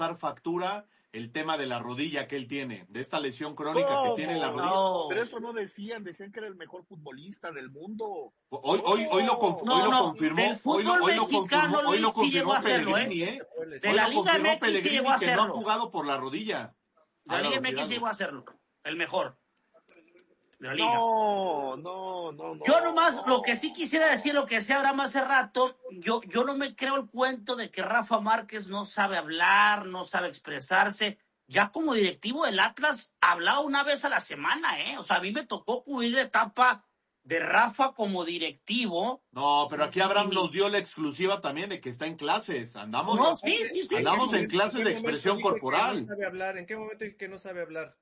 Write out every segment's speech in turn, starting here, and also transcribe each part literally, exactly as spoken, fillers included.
pasar factura el tema de la rodilla que él tiene, de esta lesión crónica que tiene en la rodilla. No, pero eso no decían, decían que era el mejor futbolista del mundo. Hoy, hoy, hoy lo, conf no, hoy lo no, confirmó, del fútbol hoy lo, hoy lo mexicano, confirmó, hoy lo Luis, sí llegó confirmó a hacerlo, Pellegrini, ¿eh? ¿eh? De Hoy la lo Liga confirmó M X sí Pellegrini llegó a que no ha hacerlo. jugado por la rodilla. De la Liga M X sí llegó a hacerlo, el mejor. De la Liga. No, no, no, no. Yo nomás, lo que sí quisiera decir, lo que decía Abraham hace rato, yo, yo no me creo el cuento de que Rafa Márquez no sabe hablar, no sabe expresarse. Ya como directivo del Atlas, hablaba una vez a la semana, ¿eh? O sea, a mí me tocó cubrir la etapa de Rafa como directivo. No, pero aquí Abraham nos dio la exclusiva también de que está en clases. Andamos, no, sí, sí, sí, andamos sí, en sí. clases de expresión corporal. No sabe hablar. ¿En qué momento dije que no sabe hablar?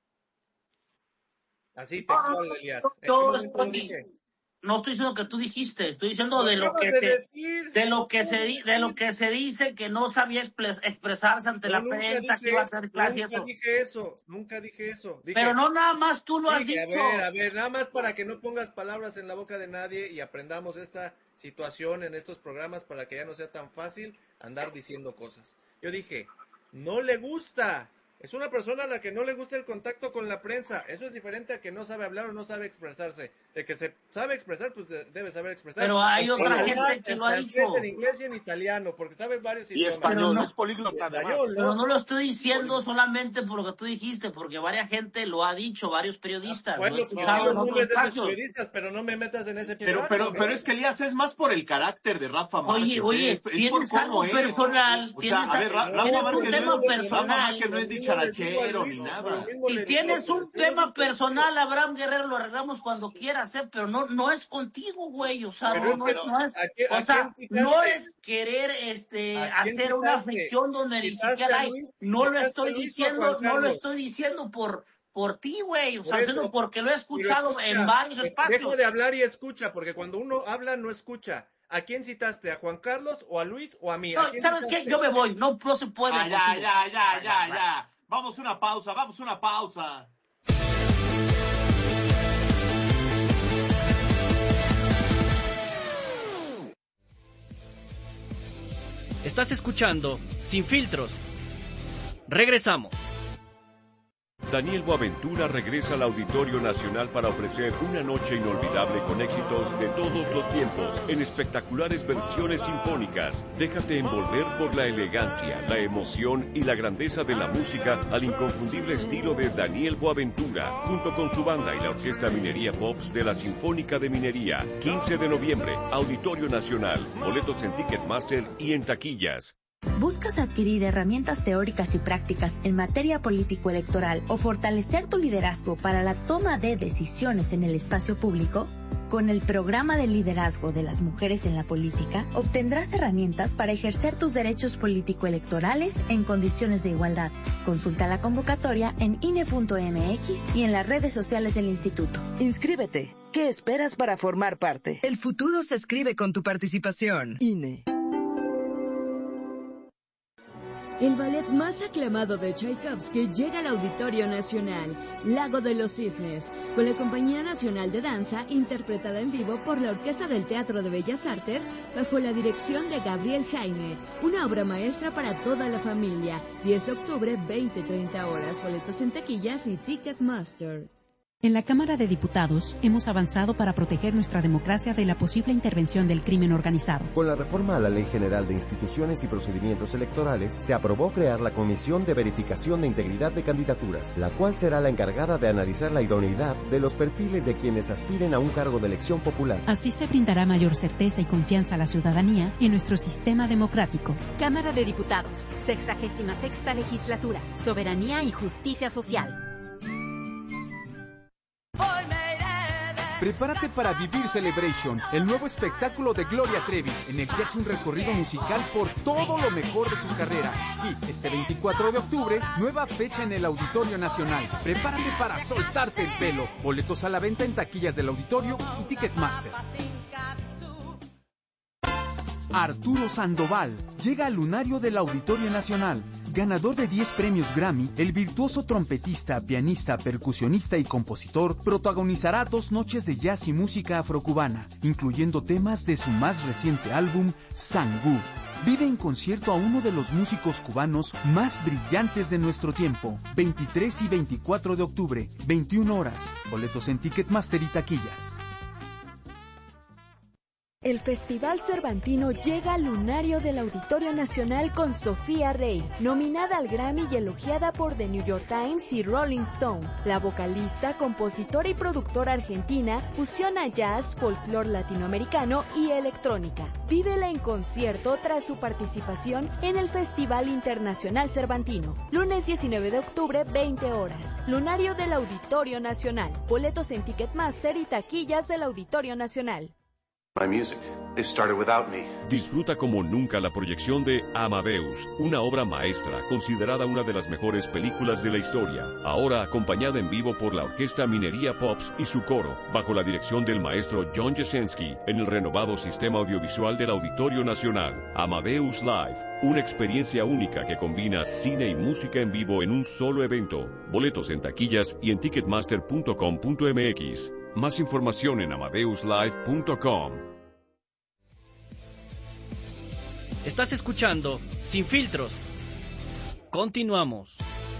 Así textual, Elías. Yo estoy, no estoy diciendo que tú dijiste, estoy diciendo de lo que de se de lo que se de lo que se dice que no sabía expresarse ante la prensa, que iba a hacer clase y eso. Nunca dije eso, nunca dije eso. Dije, pero no nada más tú lo has dije, dicho. A ver, a ver, nada más para que no pongas palabras en la boca de nadie y aprendamos esta situación en estos programas para que ya no sea tan fácil andar diciendo cosas. Yo dije, no le gusta. Es una persona a la que no le gusta el contacto con la prensa. Eso es diferente a que no sabe hablar o no sabe expresarse. De que se sabe expresar, pues debe saber expresar. Pero hay otra en gente hablar, que lo ha dicho. En inglés y en italiano, porque sabe varios y idiomas. español, no, es políglota además. Pero no lo estoy diciendo solamente por lo que tú dijiste, porque varias gente lo ha dicho, varios periodistas. Ah, bueno, lo he escuchado no, en no otros me des espacios. periodistas, pero no me metas en ese Pero, pero, pero es que Elías es más por el carácter de Rafa Márquez. Oye, oye, es, es tienes por algo cómo personal, es. O sea, tienes, a ver, Ra Rafa tienes Márquez un tema no es, personal. Rafa Márquez no es dicharachero ni nada. Y tienes un tema personal, Abraham Guerrero, lo arreglamos cuando quieras, ¿eh? Pero no, no es contigo, güey, o sea, no, no es, no es, o sea, no es querer, este, hacer una fricción donde ni siquiera hay, no lo estoy diciendo, no lo estoy diciendo por, por ti, güey, o sea, eso, porque lo he escuchado escucha, en varios espacios. Deja de hablar y escucha, porque cuando uno habla no escucha. ¿A quién citaste? ¿A Juan Carlos o a Luis o a mí? No, ¿A ¿sabes citaste? qué? Yo me voy, no, no se puede. Ah, ya, ya, ya, ya, ya. Vamos una pausa, vamos una pausa. Estás escuchando Sin Filtros. Regresamos. Daniel Boaventura regresa al Auditorio Nacional para ofrecer una noche inolvidable con éxitos de todos los tiempos en espectaculares versiones sinfónicas. Déjate envolver por la elegancia, la emoción y la grandeza de la música al inconfundible estilo de Daniel Boaventura, junto con su banda y la Orquesta Minería Pops de la Sinfónica de Minería. quince de noviembre, Auditorio Nacional. Boletos en Ticketmaster y en taquillas. ¿Buscas adquirir herramientas teóricas y prácticas en materia político-electoral o fortalecer tu liderazgo para la toma de decisiones en el espacio público? Con el programa de liderazgo de las mujeres en la política, obtendrás herramientas para ejercer tus derechos político-electorales en condiciones de igualdad. Consulta la convocatoria en I N E punto M X y en las redes sociales del instituto. Inscríbete. ¿Qué esperas para formar parte? El futuro se escribe con tu participación. I N E. El ballet más aclamado de Tchaikovsky llega al Auditorio Nacional, Lago de los Cisnes, con la Compañía Nacional de Danza, interpretada en vivo por la Orquesta del Teatro de Bellas Artes, bajo la dirección de Gabriel Jaime. Una obra maestra para toda la familia. diez de octubre, veinte treinta horas. Boletos en taquillas y Ticketmaster. En la Cámara de Diputados hemos avanzado para proteger nuestra democracia de la posible intervención del crimen organizado. Con la reforma a la Ley General de Instituciones y Procedimientos Electorales, se aprobó crear la Comisión de Verificación de Integridad de Candidaturas, la cual será la encargada de analizar la idoneidad de los perfiles de quienes aspiren a un cargo de elección popular. Así se brindará mayor certeza y confianza a la ciudadanía en nuestro sistema democrático. Cámara de Diputados, sexagésima sexta legislatura, soberanía y justicia social. Prepárate para vivir Celebration, el nuevo espectáculo de Gloria Trevi, en el que hace un recorrido musical por todo lo mejor de su carrera. Sí, este veinticuatro de octubre, nueva fecha en el Auditorio Nacional. Prepárate para soltarte el pelo. Boletos a la venta en taquillas del auditorio y Ticketmaster. Arturo Sandoval llega al lunario del Auditorio Nacional. Ganador de diez premios Grammy, el virtuoso trompetista, pianista, percusionista y compositor protagonizará dos noches de jazz y música afrocubana, incluyendo temas de su más reciente álbum, Sangú. Vive en concierto a uno de los músicos cubanos más brillantes de nuestro tiempo. veintitrés y veinticuatro de octubre, veintiuna horas. Boletos en Ticketmaster y taquillas. El Festival Cervantino llega al lunario del Auditorio Nacional con Sofía Rey, nominada al Grammy y elogiada por The New York Times y Rolling Stone. La vocalista, compositora y productora argentina fusiona jazz, folclore latinoamericano y electrónica. Vívela en concierto tras su participación en el Festival Internacional Cervantino. Lunes diecinueve de octubre, veinte horas. Lunario del Auditorio Nacional. Boletos en Ticketmaster y taquillas del Auditorio Nacional. My music, it started without me. Disfruta como nunca la proyección de Amadeus, una obra maestra considerada una de las mejores películas de la historia. Ahora acompañada en vivo por la Orquesta Minería Pops y su coro, bajo la dirección del maestro John Jasenski, en el renovado sistema audiovisual del Auditorio Nacional. Amadeus Live, una experiencia única que combina cine y música en vivo en un solo evento. Boletos en taquillas y en ticketmaster punto com punto m x. Más información en amadeus live punto com. Estás escuchando Sin Filtros. Continuamos.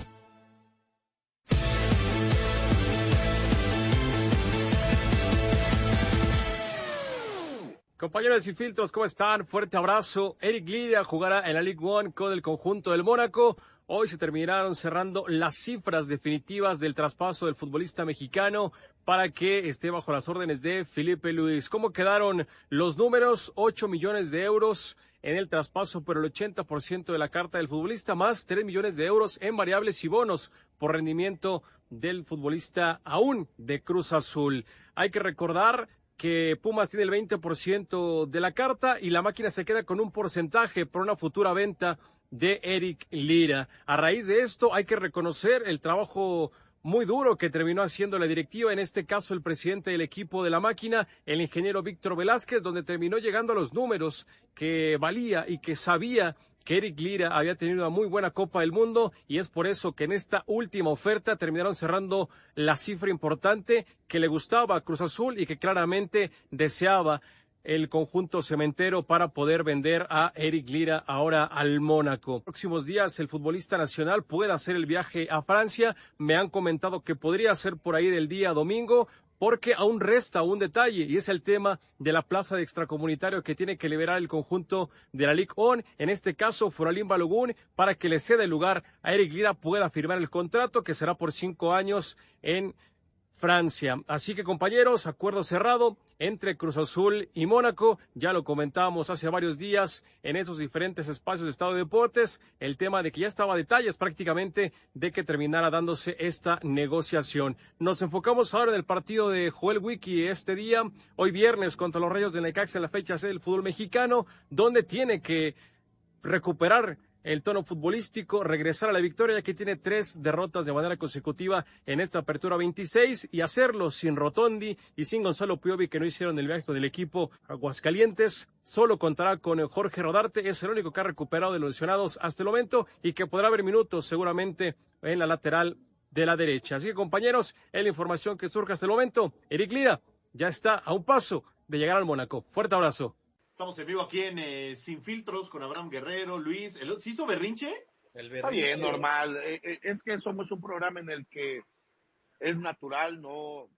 Compañeros de Sin Filtros, ¿cómo están? Fuerte abrazo. Eric Lira jugará en la Ligue uno con el conjunto del Mónaco. Hoy se terminaron cerrando las cifras definitivas del traspaso del futbolista mexicano para que esté bajo las órdenes de Filipe Luis. ¿Cómo quedaron los números? ocho millones de euros en el traspaso por el ochenta por ciento de la carta del futbolista, más tres millones de euros en variables y bonos por rendimiento del futbolista aún de Cruz Azul. Hay que recordar que Pumas tiene el veinte por ciento de la carta y la máquina se queda con un porcentaje por una futura venta de Eric Lira. A raíz de esto hay que reconocer el trabajo muy duro que terminó haciendo la directiva, en este caso el presidente del equipo de la máquina, el ingeniero Víctor Velázquez, donde terminó llegando a los números que valía y que sabía que Eric Lira había tenido una muy buena Copa del Mundo, y es por eso que en esta última oferta terminaron cerrando la cifra importante que le gustaba a Cruz Azul y que claramente deseaba el conjunto cementero para poder vender a Eric Lira ahora al Mónaco. En próximos días el futbolista nacional puede hacer el viaje a Francia. Me han comentado que podría ser por ahí del día domingo, porque aún resta un detalle, y es el tema de la plaza de extracomunitario que tiene que liberar el conjunto de la Ligue uno, en este caso Furalín Balogun, para que le ceda el lugar a Eric Lira, pueda firmar el contrato que será por cinco años en Francia. Así que, compañeros, acuerdo cerrado entre Cruz Azul y Mónaco. Ya lo comentábamos hace varios días en esos diferentes espacios de Estado de Deportes, el tema de que ya estaba a detalles prácticamente de que terminara dándose esta negociación. Nos enfocamos ahora en el partido de Joel Wiki este día, hoy viernes, contra los Rayos del Necaxa en la fecha C del fútbol mexicano, donde tiene que recuperar el tono futbolístico, regresar a la victoria, ya que tiene tres derrotas de manera consecutiva en esta apertura veintiséis, y hacerlo sin Rotondi y sin Gonzalo Piovi, que no hicieron el viaje con el equipo Aguascalientes. Solo contará con Jorge Rodarte, es el único que ha recuperado de los lesionados hasta el momento y que podrá haber minutos seguramente en la lateral de la derecha. Así que, compañeros, es la información que surge hasta el momento. Eric Lira ya está a un paso de llegar al Mónaco. Fuerte abrazo. Estamos en vivo aquí en eh, Sin Filtros con Abraham Guerrero, Luis. ¿El, ¿Se hizo berrinche? El berrinche. Está bien, normal. Eh, eh, es que somos un programa en el que es natural, no,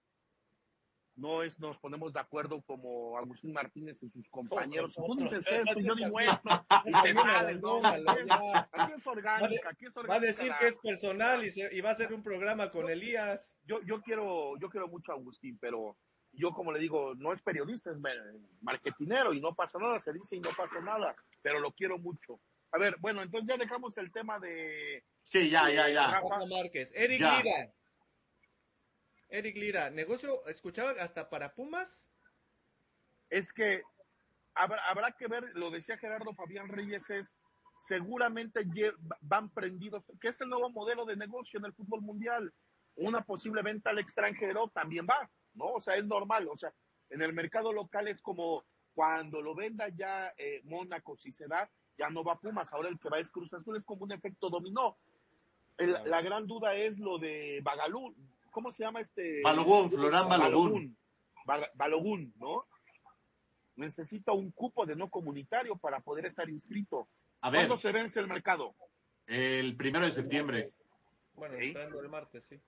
no es, nos ponemos de acuerdo como Agustín Martínez y sus compañeros. Tú dices esto, yo demuestro. Y te sales, ¿no? Aquí es orgánica, aquí es orgánica. Va a decir que es personal y, se, y va a hacer un programa con Elías. Yo, yo quiero, yo quiero mucho a Agustín, pero yo, como le digo, no es periodista, es marketinero y no pasa nada, se dice y no pasa nada, pero lo quiero mucho. A ver, bueno, entonces ya dejamos el tema de... Sí, ya, ya, ya. Rafa Márquez. Eric ya. Lira. Eric Lira, ¿negocio escuchaba hasta para Pumas? Es que habrá, habrá que ver, lo decía Gerardo Fabián Reyes, es seguramente van prendidos, que es el nuevo modelo de negocio en el fútbol mundial. Una posible venta al extranjero también va, ¿no? O sea, es normal, o sea, en el mercado local es como cuando lo venda ya eh, Mónaco, si se da, ya no va Pumas, ahora el que va es Cruz Azul, es como un efecto dominó. El, claro. La gran duda es lo de Bagalú, ¿cómo se llama este? Balogun, Florán Balogun. Balogun, Balogun, ¿no? necesita un cupo de no comunitario para poder estar inscrito. A ver, ¿cuándo se vence el mercado? El primero de septiembre. Bueno, entrando el martes, sí.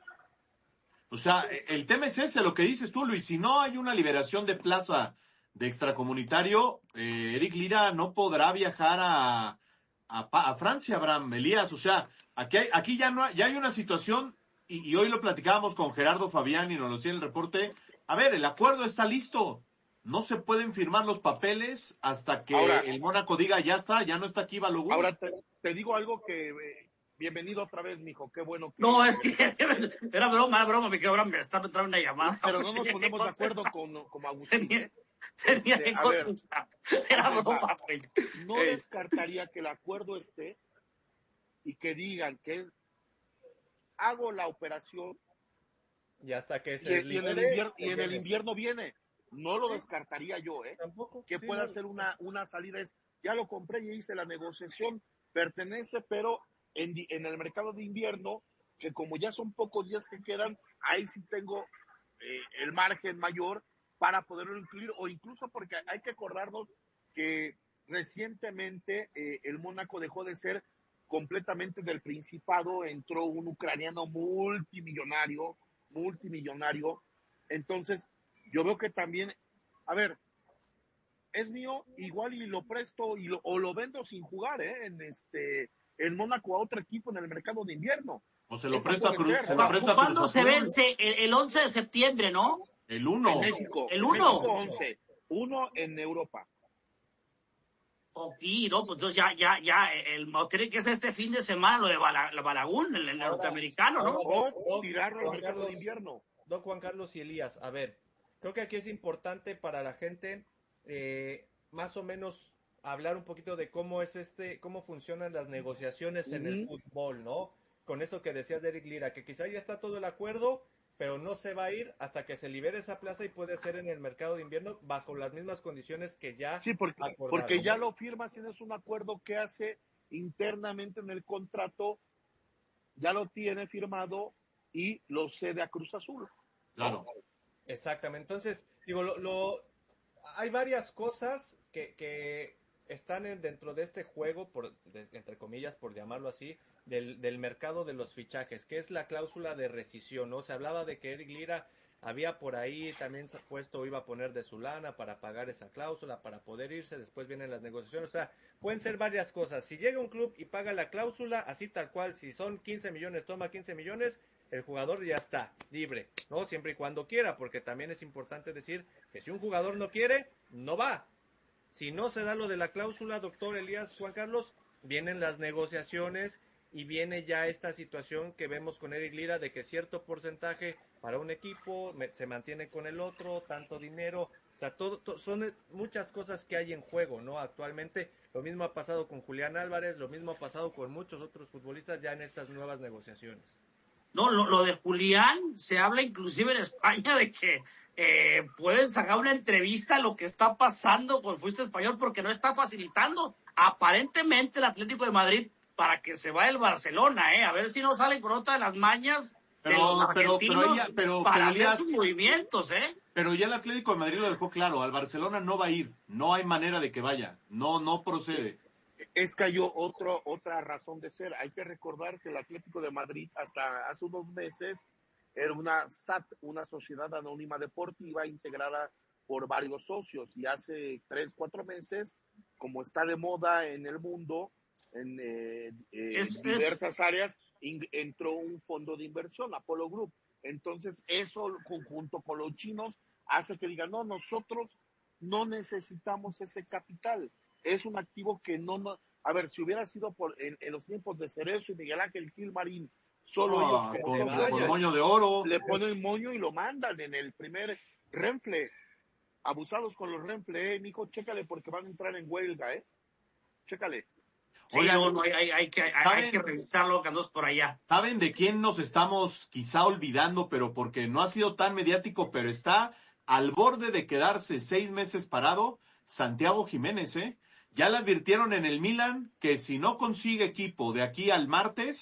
O sea, el tema es ese, lo que dices tú, Luis. Si no hay una liberación de plaza de extracomunitario, eh, Eric Lira no podrá viajar a, a, a Francia, Abraham, Elías. O sea, aquí hay, aquí ya no hay, ya hay una situación, y, y hoy lo platicábamos con Gerardo Fabián y nos lo decía en el reporte. A ver, el acuerdo está listo. No se pueden firmar los papeles hasta que ahora, el Mónaco diga ya está, ya no está aquí Balogun. Ahora te, te digo algo que... Eh, bienvenido otra vez, mijo, qué bueno que... No, es que era broma, era broma, me quedó broma, me estaba entrando una llamada. Pero no nos ponemos de acuerdo con, con Agustín. Tenía, tenía este, que ver, era broma. No descartaría que el acuerdo esté y que digan que hago la operación y hasta que se y, y, en, el invierno, y en el invierno viene. No lo descartaría yo, ¿eh? Tampoco. Que sí, pueda no. ser una, una salida. Es, ya lo compré y hice la negociación, pertenece, pero... En, en el mercado de invierno, que como ya son pocos días que quedan, ahí sí tengo eh, el margen mayor para poderlo incluir, o incluso porque hay que acordarnos que recientemente eh, el Mónaco dejó de ser completamente del Principado, entró un ucraniano multimillonario, multimillonario, entonces yo veo que también, a ver, es mío, igual y lo presto y lo, o lo vendo sin jugar, ¿eh? En este... el Mónaco a otro equipo en el mercado de invierno. O se lo presta a Cruz, se lo presta ¿Cuándo se vence? El, el once de septiembre, ¿no? El uno. En México. El uno. once. Uno en Europa. Ok, no, pues entonces ya, ya, ya, el tiene que ser este fin de semana lo de Bala, Balagun, el, el norteamericano, ¿no? O tirarlo al mercado de invierno. Don Juan Carlos y Elías, a ver, creo que aquí es importante para la gente, eh, más o menos, hablar un poquito de cómo es este, cómo funcionan las negociaciones uh-huh. en el fútbol, ¿no? Con esto que decías de Eric Lira, que quizá ya está todo el acuerdo, pero no se va a ir hasta que se libere esa plaza y puede ser en el mercado de invierno bajo las mismas condiciones que ya sí, porque, porque ya lo firmas, tienes un acuerdo que hace internamente en el contrato, ya lo tiene firmado y lo cede a Cruz Azul. Claro. Exactamente. Entonces, digo, lo, lo hay varias cosas que, que están en, dentro de este juego, por, de, entre comillas, por llamarlo así, del, del mercado de los fichajes, que es la cláusula de rescisión, ¿no? Se hablaba de que Eric Lira había por ahí también puesto, iba a poner de su lana para pagar esa cláusula, para poder irse, después vienen las negociaciones, o sea, pueden ser varias cosas. Si llega un club y paga la cláusula, así tal cual, si son quince millones, toma quince millones, el jugador ya está libre, ¿no? Siempre y cuando quiera, porque también es importante decir que si un jugador no quiere, no va. Si no se da lo de la cláusula, doctor Elías, Juan Carlos, vienen las negociaciones y viene ya esta situación que vemos con Eric Lira de que cierto porcentaje para un equipo se mantiene con el otro, tanto dinero, o sea, todo, todo, son muchas cosas que hay en juego, ¿no? Actualmente lo mismo ha pasado con Julián Álvarez, lo mismo ha pasado con muchos otros futbolistas ya en estas nuevas negociaciones. No, lo, lo de Julián, se habla inclusive en España de que eh, pueden sacar una entrevista a lo que está pasando con el fútbol español porque no está facilitando aparentemente el Atlético de Madrid para que se vaya el Barcelona, ¿eh? A ver si no salen con otra de las mañas de pero, los argentinos pero, pero ella, pero, para pero hacer Elías, sus movimientos, ¿eh? Pero ya el Atlético de Madrid lo dejó claro, al Barcelona no va a ir, no hay manera de que vaya, no, no procede. Es que hay otro, otra razón de ser. Hay que recordar que el Atlético de Madrid hasta hace unos meses era una S A T, una sociedad anónima deportiva integrada por varios socios. Y hace tres, cuatro meses, como está de moda en el mundo, en eh, eh, es, diversas es... áreas, in, entró un fondo de inversión, Apollo Group. Entonces, eso conjunto con los chinos hace que digan, no, nosotros no necesitamos ese capital. Es un activo que no, no, a ver, si hubiera sido por en, en los tiempos de Cerezo y Miguel Ángel Gilmarín, solo oh, ellos con, con, con, con moño de oro, le ponen moño y lo mandan en el primer Renfle. Abusados con los Renfle, eh, mijo, chécale porque van a entrar en huelga, eh. Chécale. Oigan, sí, no, no, hay, hay, que, hay, hay que revisarlo, que por allá. ¿Saben de quién nos estamos quizá olvidando, pero porque no ha sido tan mediático, pero está al borde de quedarse seis meses parado? Santiago Jiménez, ¿eh? Ya le advirtieron en el Milan que si no consigue equipo de aquí al martes,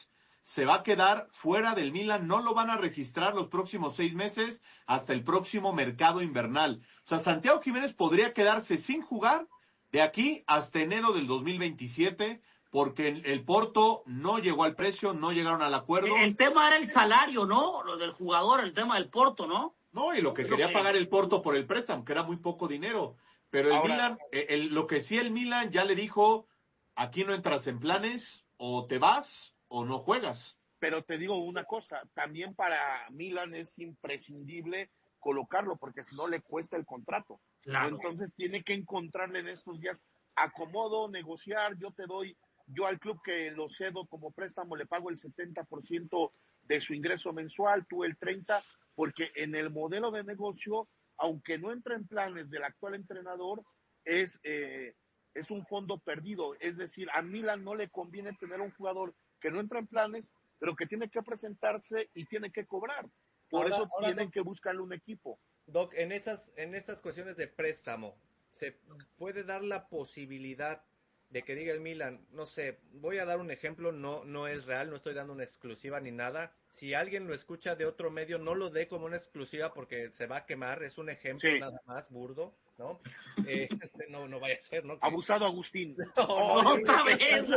se va a quedar fuera del Milan, no lo van a registrar los próximos seis meses hasta el próximo mercado invernal. O sea, Santiago Jiménez podría quedarse sin jugar de aquí hasta enero del dos mil veintisiete, porque el, el Porto no llegó al precio, no llegaron al acuerdo. El tema era el salario, ¿no? Lo del jugador, el tema del Porto, ¿no? No, y lo que quería pagar el Porto por el préstamo, que era muy poco dinero. Pero el Ahora, Milan, el, el, lo que sí el Milan ya le dijo, aquí no entras en planes, o te vas o no juegas. Pero te digo una cosa, también para Milan es imprescindible colocarlo, porque si no le cuesta el contrato. Claro. Entonces tiene que encontrarle en estos días acomodo, negociar, yo te doy, yo al club que lo cedo como préstamo le pago el setenta por ciento de su ingreso mensual, tú el treinta por ciento, porque en el modelo de negocio, aunque no entre en planes del actual entrenador, es, eh, es un fondo perdido. Es decir, a Milan no le conviene tener un jugador que no entra en planes, pero que tiene que presentarse y tiene que cobrar. Por ahora, eso ahora, tienen Doc, que buscarle un equipo. Doc, en esas, en estas cuestiones de préstamo, ¿se puede dar la posibilidad de que diga el Milan, no sé, voy a dar un ejemplo, no, no es real, no estoy dando una exclusiva ni nada, si alguien lo escucha de otro medio, no lo dé como una exclusiva porque se va a quemar, es un ejemplo sí. nada más burdo, ¿no? Eh, no, no vaya a ser, ¿no? Que... Abusado Agustín. No, no, otra vez.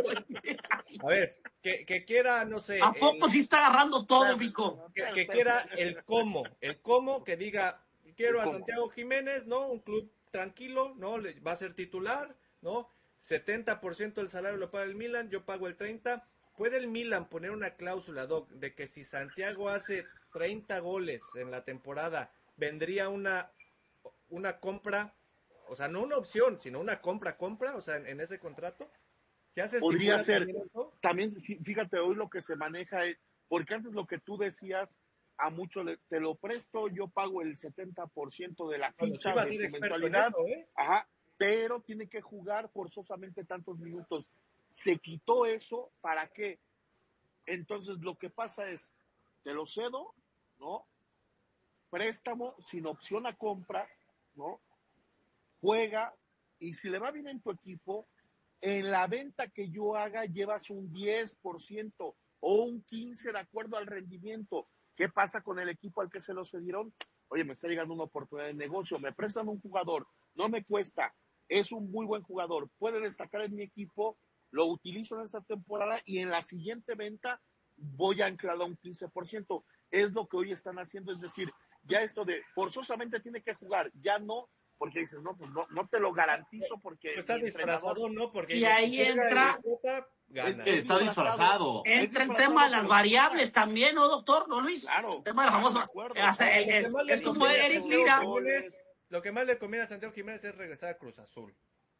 A ver, que, que quiera, no sé. ¿A poco el... sí está agarrando todo, Vico? Que, que quiera el cómo, el cómo que diga, quiero a Santiago Jiménez, ¿no? Un club tranquilo, ¿no? Va a ser titular, ¿no? setenta por ciento del salario lo paga el Milan, yo pago el treinta. ¿Puede el Milan poner una cláusula, Doc, de que si Santiago hace treinta goles en la temporada, vendría una, una compra, o sea, no una opción, sino una compra-compra, o sea, en, en ese contrato? ¿Qué haces? Podría ser. También, también, fíjate, hoy lo que se maneja es, porque antes lo que tú decías, a mucho le, te lo presto, yo pago el setenta por ciento de la ficha, bueno, de su mensualidad, eso, ¿eh? Ajá, pero tiene que jugar forzosamente tantos minutos. Se quitó eso, ¿para qué? Entonces lo que pasa es, te lo cedo, ¿no? Préstamo sin opción a compra, ¿no? Juega, y si le va bien en tu equipo, en la venta que yo haga llevas un diez por ciento o un quince por ciento de acuerdo al rendimiento. ¿Qué pasa con el equipo al que se lo cedieron? Oye, me está llegando una oportunidad de negocio, me prestan un jugador, no me cuesta, es un muy buen jugador, puede destacar en mi equipo, lo utilizo en esa temporada y en la siguiente venta voy a anclar a un quince por ciento. Es lo que hoy están haciendo, es decir, ya esto de forzosamente tiene que jugar, ya no, porque dices, no, pues no, no te lo garantizo porque... Está disfrazado, ¿no? Porque y ahí entra... Es que está disfrazado. Entra el tema de las variables también, ¿no, doctor? ¿No, Luis? Claro. El tema de la famosa... Es, es, es como Eric Lira. Lo que más le conviene a Santiago Jiménez es regresar a Cruz Azul.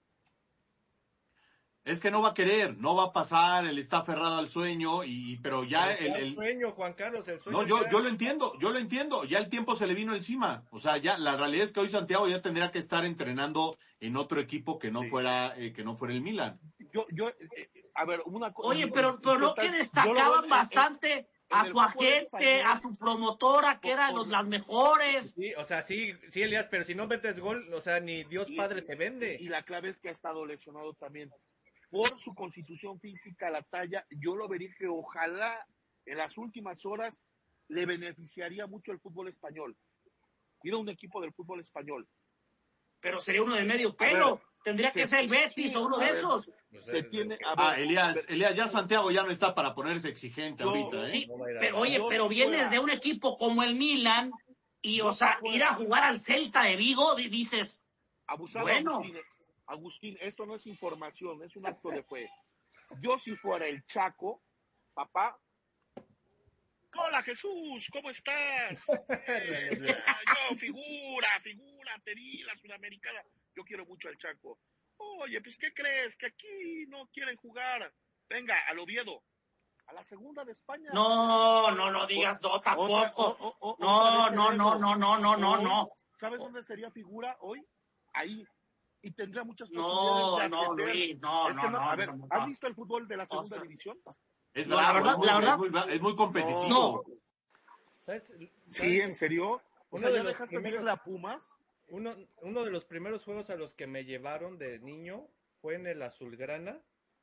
Es que no va a querer, no va a pasar, él está aferrado al sueño, y pero ya el, el... el sueño, Juan Carlos, el sueño. No, yo, yo lo entiendo, yo lo entiendo, ya el tiempo se le vino encima, o sea, ya la realidad es que hoy Santiago ya tendría que estar entrenando en otro equipo que no sí. fuera eh, que no fuera el Milan. Yo, yo, eh, a ver, una cosa. Oye, pero, pero no que destacaban bastante. En, a su agente, español, a su promotora, que eran los, las mejores. Sí, o sea, sí, sí, Elías, pero si no metes gol, o sea, ni Dios y, Padre te vende. Y la clave es que ha estado lesionado también. Por su constitución física, la talla, yo lo vería que ojalá en las últimas horas le beneficiaría mucho el fútbol español. Ir a un equipo del fútbol español. Pero sería uno de medio pelo. Ver, Tendría que ser el Betis o uno de esos. Se tiene, a ver, ah, Elías, Elías, ya Santiago ya no está para ponerse exigente yo, ahorita, ¿eh? Sí, pero oye, pero vienes de un equipo como el Milan y, o sea, ir a jugar al Celta de Vigo, dices, abusado, bueno. Agustín, Agustín, esto no es información, es un acto de fe. Yo si fuera el Chaco, papá, hola Jesús, ¿cómo estás? eh, yo, figura, figura, te di la Sudamericana. Yo quiero mucho al Chaco. Oye, pues, ¿qué crees? Que aquí no quieren jugar. Venga, al Oviedo. A la segunda de España. No, no, no digas no, tampoco. O, o, o, no, no, no, no, no, no, no, no. ¿Sabes dónde sería figura hoy? Ahí. Y tendría muchas no, posibilidades de no, Luis, no, es no, que no, no. A ver, no, ¿has visto el fútbol de la segunda o sea, división? Es no, bravo, la verdad, es muy, la verdad. Es muy, es muy competitivo. No. ¿Sabes? ¿Sabes? Sí, ¿en serio? O sea, uno de los dejaste primeros... la Pumas? Uno, uno de los primeros juegos a los que me llevaron de niño fue en el Azulgrana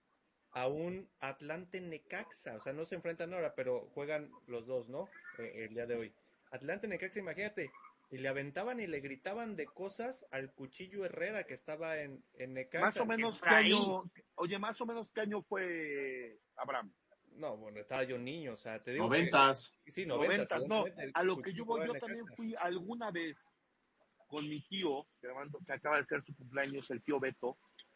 a un Atlante Necaxa, o sea, no se enfrentan ahora, pero juegan los dos, ¿no? Eh, el día de hoy. Atlante Necaxa, imagínate, y le aventaban y le gritaban de cosas al Cuchillo Herrera que estaba en, en Necaxa. Más o menos qué año, oye, más o menos qué año fue Abraham. No, bueno, estaba yo niño, o sea, te digo. Noventas. Que, sí, noventas. noventas, no, a lo que yo voy, yo también fui alguna vez con mi tío, que, que acaba de ser su cumpleaños, el tío Beto,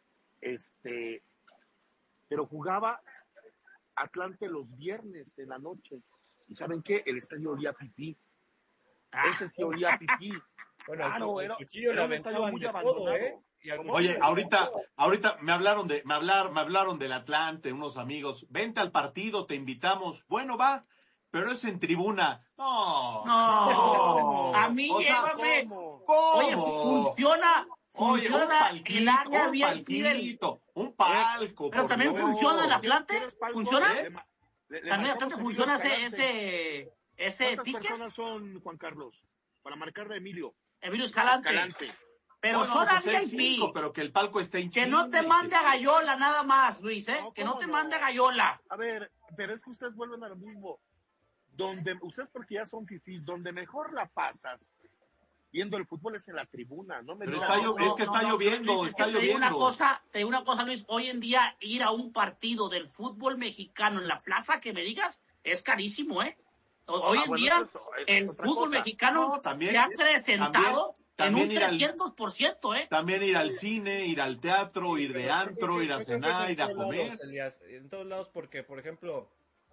este, pero jugaba Atlante los viernes en la noche. ¿Y saben qué? El estadio olía a pipí. Ah. Ese sí olía a pipí. Bueno, claro, el era, cuchillo era un estadio muy abandonado. ¿Eh? Oye, ahorita, ahorita me hablaron de, me hablar, me hablaron del Atlante, unos amigos. Vente al partido, te invitamos. Bueno, va, pero es en tribuna. No, no, a mí llévame. ¿Cómo? Oye, funciona. Oye, funciona un palquito, el área un palquito, un palco. Pero también Dios. funciona el Atlante. ¿Funciona? ¿Eh? Le, le también Atlante funciona ese, ese, ese ¿Cuántas ticket? personas son, Juan Carlos? Para marcarle a Emilio. Emilio Escalante. Escalante. Pero bueno, son pues a V I P. Cinco, pero que el palco esté en Que no te mande a Gallola nada más, Luis, ¿eh? No, que no te no? mande a Gallola. A ver, pero es que ustedes vuelven a lo mismo. Donde, ustedes porque ya son fifís, donde mejor la pasas viendo el fútbol es en la tribuna, no me Pero digas, está no, es no, que está no, lloviendo, Luis, está te lloviendo. Digo una cosa, te digo una cosa, Luis, hoy en día ir a un partido del fútbol mexicano en la plaza, que me digas, es carísimo, ¿eh? Hoy ah, en bueno, día eso, eso el fútbol cosa. mexicano no, también, se ha acrecentado también, también en un trescientos por ciento, ¿eh? También ir al cine, ir al teatro, ir de antro, ir a cenar, ir a comer. Lados, Elias, en todos lados, porque, por ejemplo,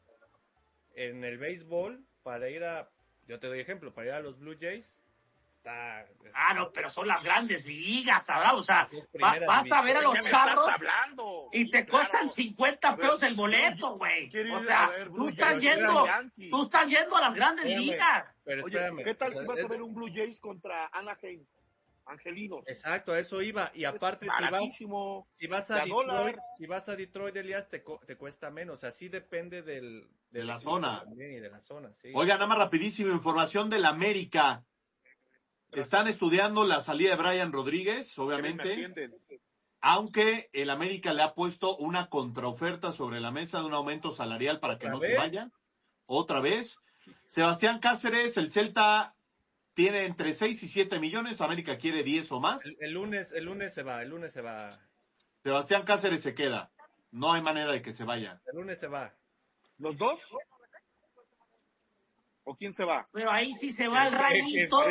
en el béisbol, para ir a, yo te doy ejemplo, para ir a los Blue Jays, Está, está, ah, no, pero son las grandes ligas, ¿sabes? O sea, va, vas a ver a los charros y te claro. cuestan cincuenta pesos el boleto, güey. O sea, ver, tú estás yendo, tú estás yendo a las grandes espérame, ligas. Pero Oye, ¿qué tal si vas a ver un Blue Jays contra Anaheim? Angelinos. Exacto, a eso iba. Y aparte, si vas, si vas a Detroit, si vas a Detroit, Elias, te, te cuesta menos. Así depende del, de, de la zona. También y de la zona, sí. Oiga, nada más rapidísimo, información del América. Están estudiando la salida de Brian Rodríguez, obviamente, aunque el América le ha puesto una contraoferta sobre la mesa de un aumento salarial para que no vez? se vaya. Otra vez. Sebastián Cáceres, el Celta tiene entre seis y siete millones, América quiere diez o más. El, el lunes, el lunes se va, el lunes se va. Sebastián Cáceres se queda. No hay manera de que se vaya. El lunes se va. ¿Los dos? ¿O quién se va? Pero ahí sí se va el Rayito.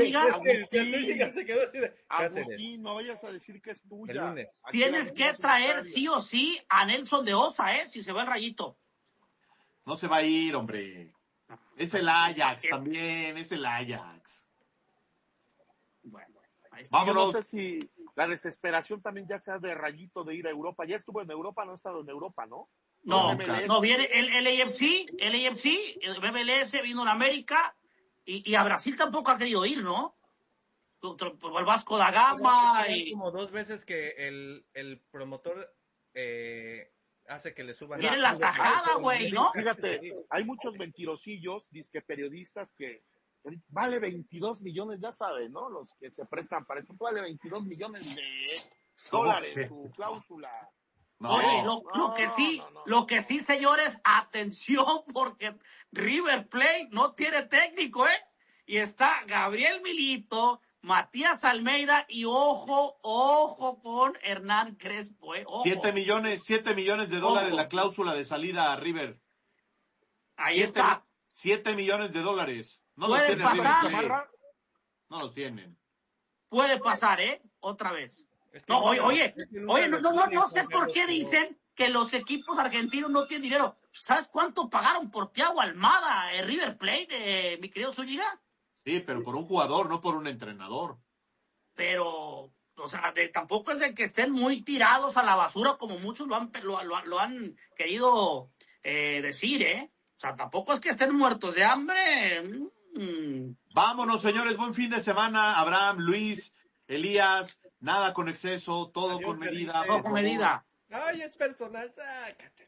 Agustín, no vayas a decir que es tuya. Tienes que traer sí o sí a Nelson de Osa, ¿eh? Si se va el Rayito. No se va a ir, hombre. Es el Ajax también, es el Ajax. Bueno, vámonos. Yo no sé si la desesperación también ya sea de Rayito de ir a Europa. Ya estuvo en Europa, no ha estado en Europa, ¿no? No, no, viene el L A F C, el A F C, el M L S vino a América y, y a Brasil tampoco ha querido ir, ¿no? Por el Vasco da Gama. Hay y... como dos veces que el, el promotor eh, hace que le suban. Viene la tajada, güey, ¿no? Fíjate, hay muchos mentirosillos, disque periodistas que vale veintidós millones, ya saben, ¿no? Los que se prestan para eso, vale veintidós millones de dólares su cláusula. No, Oye, lo, lo no, que sí, no, no, lo que sí, señores, atención, porque River Plate no tiene técnico, ¿eh? Y está Gabriel Milito, Matías Almeida y ojo, ojo con Hernán Crespo, ¿eh? Ojo. Siete millones, siete millones de dólares ojo. La cláusula de salida a River. Ahí siete, está. Siete millones de dólares. No Puede los tiene pasar. River. No los tienen. Puede pasar, ¿eh? Otra vez. Es que no, oye, oye, oye, no, no, no, no sé por qué dicen que los equipos argentinos no tienen dinero. ¿Sabes cuánto pagaron por Thiago Almada, el River Plate, eh, mi querido Zúñiga? Sí, pero por un jugador, no por un entrenador. Pero, o sea, de, tampoco es de que estén muy tirados a la basura como muchos lo han, lo, lo, lo han querido eh, decir, ¿eh? O sea, tampoco es que estén muertos de hambre. Mm. Vámonos, señores, buen fin de semana. Abraham, Luis, Elías, nada con exceso, todo Adiós, con medida. Todo con medida. Ay, es personal, sácate.